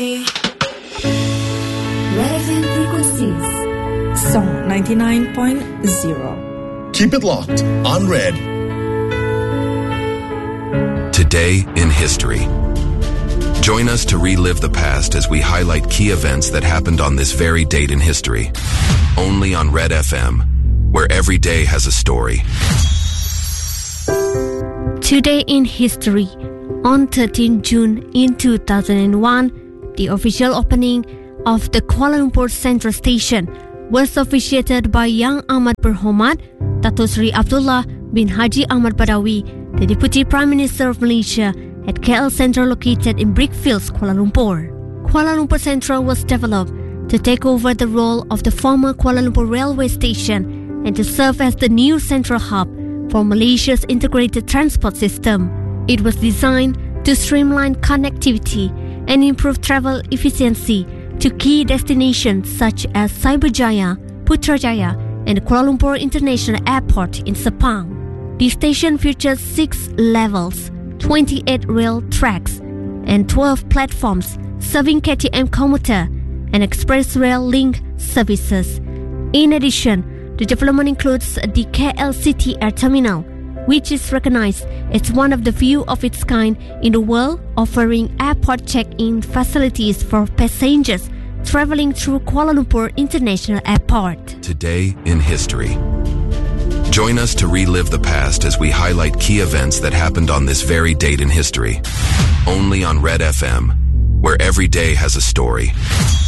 Red FM frequencies. Song 99.0. Keep it locked on Red. Today in history. Join us to relive the past as we highlight key events that happened on this very date in history. Only on Red FM, where every day has a story. Today in history. On 13 June in 2001, the official opening of the Kuala Lumpur Central Station was officiated by Yang Ahmad Berhormat Dato Sri Abdullah bin Haji Ahmad Badawi, the Deputy Prime Minister of Malaysia, at KL Central located in Brickfields, Kuala Lumpur. Kuala Lumpur Central was developed to take over the role of the former Kuala Lumpur Railway Station and to serve as the new central hub for Malaysia's integrated transport system. It was designed to streamline connectivity and improve travel efficiency to key destinations such as Cyberjaya, Putrajaya, and Kuala Lumpur International Airport in Sepang. The station features 6 levels, 28 rail tracks, and 12 platforms serving KTM commuter and express rail link services. In addition, the development includes the KL City Air Terminal, which is recognized as one of the few of its kind in the world, offering airport check-in facilities for passengers traveling through Kuala Lumpur International Airport. Today in history. Join us to relive the past as we highlight key events that happened on this very date in history. Only on Red FM, where every day has a story.